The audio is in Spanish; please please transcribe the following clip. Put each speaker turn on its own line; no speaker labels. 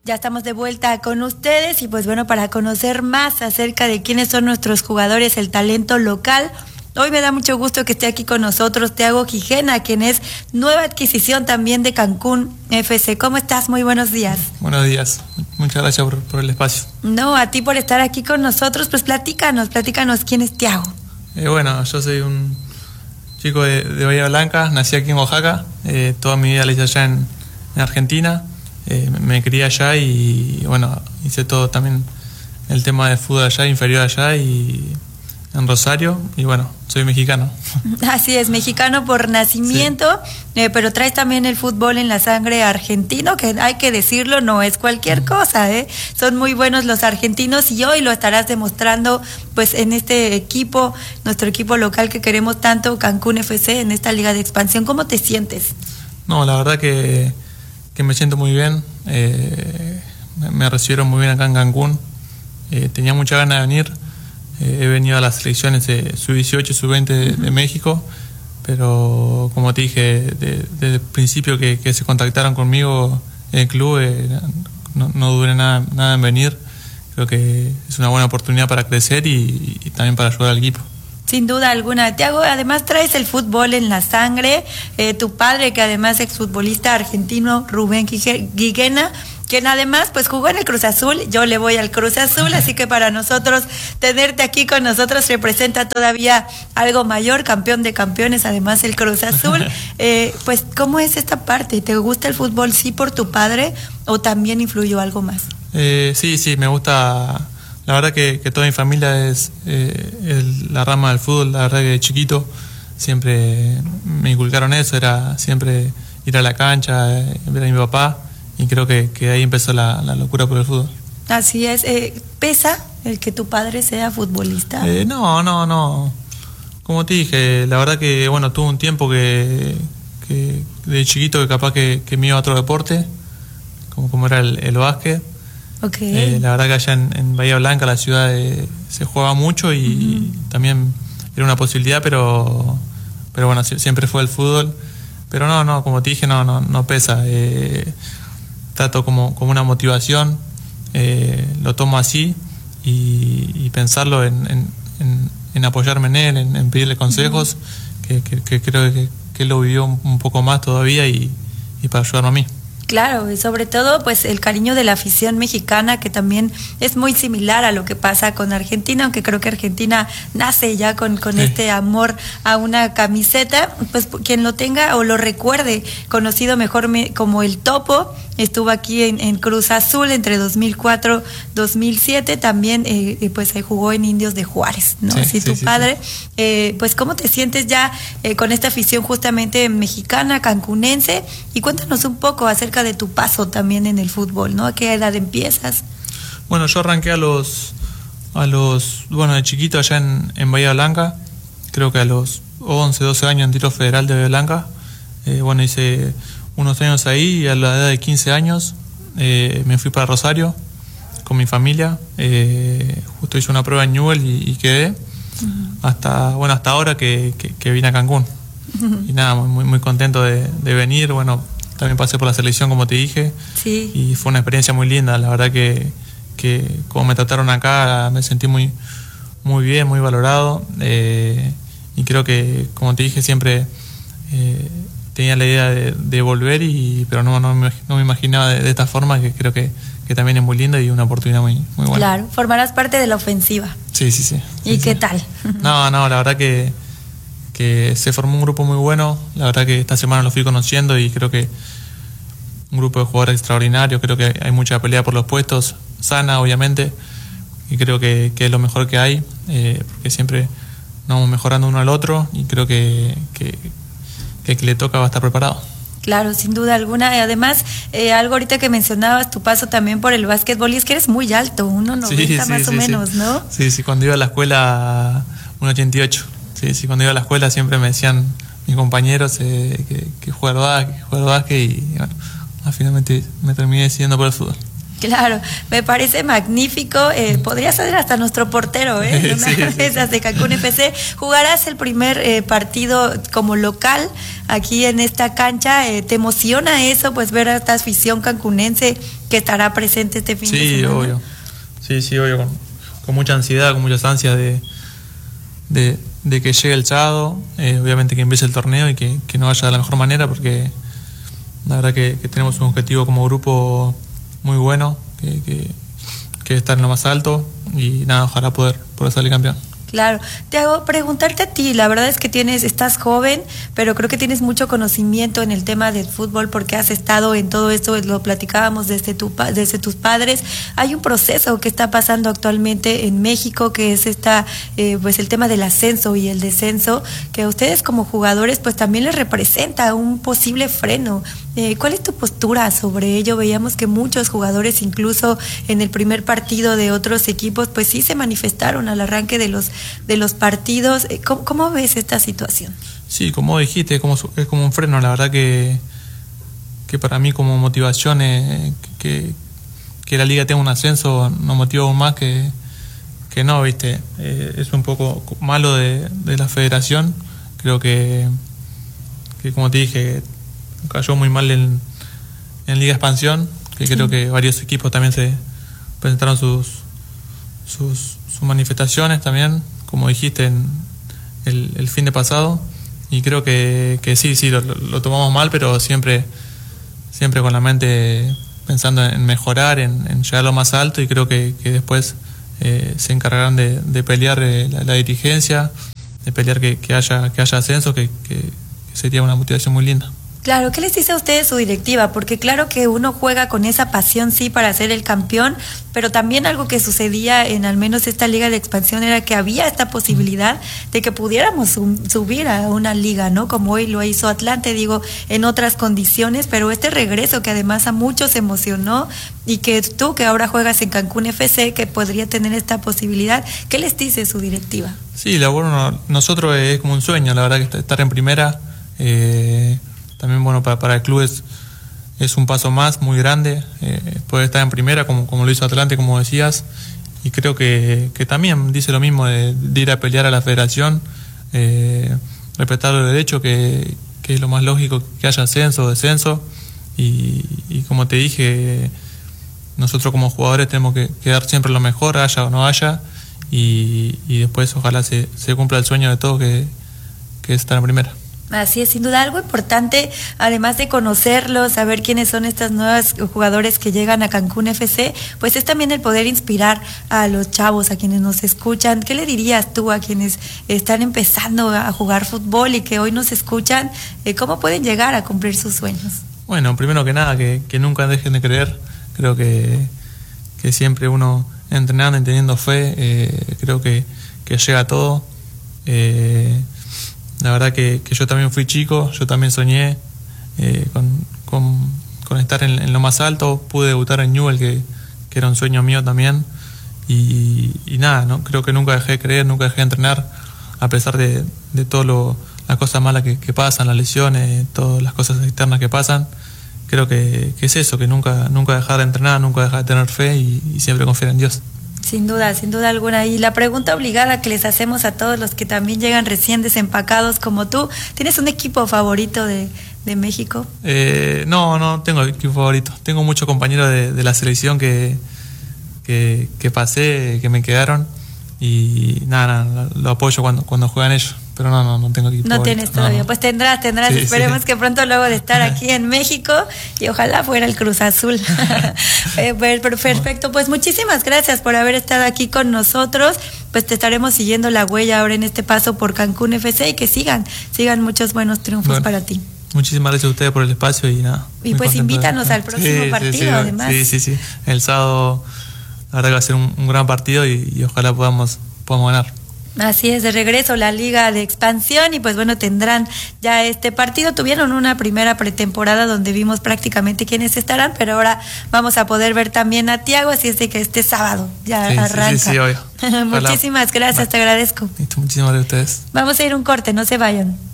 Ya estamos de vuelta con ustedes y pues bueno, para conocer más acerca de quiénes son nuestros jugadores, el talento local, hoy me da mucho gusto que esté aquí con nosotros Thiago Gijena, quien es nueva adquisición también de Cancún FC. ¿Cómo estás? Muy buenos días.
Buenos días, muchas gracias por el espacio.
No, a ti por estar aquí con nosotros, pues platícanos quién es Thiago.
Bueno, yo soy un chico de Bahía Blanca, nací aquí en Oaxaca, toda mi vida la hice allá en Argentina. Me crié allá y bueno, hice todo también el tema de fútbol allá, inferior allá y en Rosario, y bueno, soy mexicano.
Así es, mexicano por nacimiento, sí. Pero traes también el fútbol en la sangre argentino, que hay que decirlo, no es cualquier cosa, son muy buenos los argentinos y hoy lo estarás demostrando pues en este equipo, nuestro equipo local que queremos tanto, Cancún FC, en esta liga de expansión. ¿Cómo te sientes?
No, la verdad que me siento muy bien, me recibieron muy bien acá en Cancún, tenía mucha ganas de venir, he venido a las selecciones sub-18 y sub-20 de México, pero como te dije, desde el principio que se contactaron conmigo en el club, no dudé nada en venir. Creo que es una buena oportunidad para crecer y también para ayudar al equipo.
Sin duda alguna. Thiago, además traes el fútbol en la sangre. Tu padre, que además es exfutbolista argentino, Rubén Gijena, quien además pues jugó en el Cruz Azul. Yo le voy al Cruz Azul, así que para nosotros tenerte aquí con nosotros representa todavía algo mayor, campeón de campeones, además el Cruz Azul. Pues, ¿cómo es esta parte? ¿Te gusta el fútbol sí por tu padre o también influyó algo más?
Sí, me gusta. La verdad que toda mi familia es la rama del fútbol. La verdad que de chiquito siempre me inculcaron eso, era siempre ir a la cancha, ver a mi papá, y creo que ahí empezó la locura por el fútbol.
Así es. ¿Pesa el que tu padre sea futbolista?
No. Como te dije, la verdad que bueno, tuve un tiempo que de chiquito que capaz que me iba a otro deporte, como era el básquet.
Okay.
La verdad que allá en Bahía Blanca, la ciudad, se jugaba mucho y también era una posibilidad, pero bueno, siempre fue el fútbol. Pero no, como te dije, no pesa. Trato como una motivación, lo tomo así y pensarlo en apoyarme en él, en pedirle consejos, que creo que él lo vivió un poco más todavía y para ayudarme a mí.
Claro, y sobre todo pues el cariño de la afición mexicana, que también es muy similar a lo que pasa con Argentina, aunque creo que Argentina nace ya con este amor a una camiseta. Pues quien lo tenga o lo recuerde, conocido mejor como el Topo, estuvo aquí en Cruz Azul entre 2004-2007, también pues jugó en Indios de Juárez, ¿no? Sí, tu padre. Pues ¿cómo te sientes ya con esta afición justamente mexicana, cancunense? Y cuéntanos un poco acerca de tu paso también en el fútbol, ¿no? ¿A qué edad empiezas?
Bueno, yo arranqué bueno, de chiquito allá en Bahía Blanca, creo que a los 11, 12 años en tiro federal de Bahía Blanca. Bueno, hice unos años ahí y a la edad de 15 años me fui para Rosario con mi familia. Justo hice una prueba en Newell y quedé hasta ahora que vine a Cancún. Y nada, muy contento de venir. Bueno, también pasé por la selección, como te dije,
sí.
Y fue una experiencia muy linda. La verdad que como me trataron acá, me sentí muy bien, muy valorado, y creo que, como te dije, siempre tenía la idea de volver, pero no me imaginaba de esta forma, que creo que también es muy linda y una oportunidad muy buena.
Claro, formarás parte de la ofensiva.
Sí.
¿Y qué tal?
No, la verdad que se formó un grupo muy bueno. La verdad que esta semana lo fui conociendo y creo que un grupo de jugadores extraordinarios. Creo que hay mucha pelea por los puestos, sana obviamente, y creo que es lo mejor que hay, porque siempre nos vamos mejorando uno al otro, y creo que el que le toca va a estar preparado.
Claro, sin duda alguna. Además, algo ahorita que mencionabas, tu paso también por el básquetbol, y es que eres muy alto, 1.90 más o menos, ¿no? Sí,
cuando iba a la escuela 1.88. Sí, cuando iba a la escuela siempre me decían mis compañeros que juega al básquet, y bueno, finalmente me terminé decidiendo por el fútbol.
Claro, me parece magnífico. Podría ser hasta nuestro portero, en una de esas de Cancún FC. Jugarás el primer partido como local aquí en esta cancha. ¿Te emociona eso, pues ver a esta afición cancunense que estará presente este fin de semana?
Sí, obvio. Sí, obvio. Con mucha ansiedad, con muchas ansias de que llegue el sábado. Obviamente que empiece el torneo y que no vaya de la mejor manera, porque la verdad que tenemos un objetivo como grupo muy bueno, que es estar en lo más alto, y nada, ojalá poder salir campeón.
Claro, te hago preguntarte a ti, la verdad es que estás joven, pero creo que tienes mucho conocimiento en el tema del fútbol porque has estado en todo esto, lo platicábamos desde tus padres. Hay un proceso que está pasando actualmente en México, que es pues el tema del ascenso y el descenso, que a ustedes como jugadores pues también les representa un posible freno. ¿Cuál es tu postura sobre ello? Veíamos que muchos jugadores, incluso en el primer partido de otros equipos, pues sí se manifestaron al arranque de los partidos. ¿Cómo ves esta situación?
Sí, como dijiste, es como un freno. La verdad que para mí como motivación que la liga tenga un ascenso nos motiva aún más que no, ¿viste? Es un poco malo de la federación. Creo que como te dije, cayó muy mal en Liga Expansión, que sí. Creo que varios equipos también se presentaron sus manifestaciones también, como dijiste, en el fin de pasado, y creo que sí, lo tomamos mal, pero siempre con la mente pensando en mejorar, en llegar a lo más alto, y creo que después se encargarán de pelear la dirigencia, de pelear que haya ascenso, que sería una motivación muy linda.
Claro, ¿qué les dice a ustedes su directiva? Porque claro que uno juega con esa pasión, sí, para ser el campeón, pero también algo que sucedía en al menos esta liga de expansión era que había esta posibilidad de que pudiéramos subir a una liga, ¿no? Como hoy lo hizo Atlante, en otras condiciones, pero este regreso que además a muchos emocionó, y que tú que ahora juegas en Cancún FC, que podría tener esta posibilidad, ¿qué les dice su directiva?
Sí, nosotros es como un sueño, la verdad, que estar en primera. También, bueno, para el club es un paso más muy grande, poder estar en primera como lo hizo Atlante, como decías, y creo que también dice lo mismo de ir a pelear a la federación, respetar los derechos, que es lo más lógico, que haya ascenso o descenso, y como te dije, nosotros como jugadores tenemos que dar siempre lo mejor, haya o no haya, y después ojalá se cumpla el sueño de todos, que es estar en primera.
Así es, sin duda algo importante, además de conocerlos, saber quiénes son estos nuevos jugadores que llegan a Cancún FC, pues es también el poder inspirar a los chavos, a quienes nos escuchan. ¿Qué le dirías tú a quienes están empezando a jugar fútbol y que hoy nos escuchan? ¿Cómo pueden llegar a cumplir sus sueños?
Bueno, primero que nada, que nunca dejen de creer. Creo que siempre uno entrenando y teniendo fe, creo que llega a todo. La verdad que yo también fui chico, yo también soñé con estar en lo más alto. Pude debutar en Newell, que era un sueño mío también, y nada, ¿no? Creo que nunca dejé de creer, nunca dejé de entrenar, a pesar de todas las cosas malas que pasan, las lesiones, todas las cosas externas que pasan. Creo que es eso, que nunca dejar de entrenar, nunca dejar de tener fe, y siempre confiar en Dios.
Sin duda alguna. Y la pregunta obligada que les hacemos a todos los que también llegan recién desempacados como tú, ¿tienes un equipo favorito de México?
No tengo equipo favorito. Tengo muchos compañeros de la selección que pasé, que me quedaron, y nada, lo apoyo cuando juegan ellos. Pero no tengo equipo favorito.
No tienes todavía, no. Pues tendrás, sí, esperemos que pronto, luego de estar aquí en México, y ojalá fuera el Cruz Azul. Perfecto, pues muchísimas gracias por haber estado aquí con nosotros. Pues te estaremos siguiendo la huella ahora en este paso por Cancún FC, y que sigan muchos buenos triunfos para ti.
Muchísimas gracias a ustedes por el espacio, y nada.
Y pues invítanos al próximo partido, además.
Sí. El sábado, la verdad que va a ser un gran partido, y ojalá podamos ganar.
Así es, de regreso la Liga de Expansión, y pues bueno, tendrán ya este partido. Tuvieron una primera pretemporada donde vimos prácticamente quiénes estarán, pero ahora vamos a poder ver también a Thiago, así es de que este sábado ya arranca.
Sí, obvio.
Muchísimas gracias, te agradezco.
Muchísimas gracias a ustedes.
Vamos a ir a un corte, no se vayan.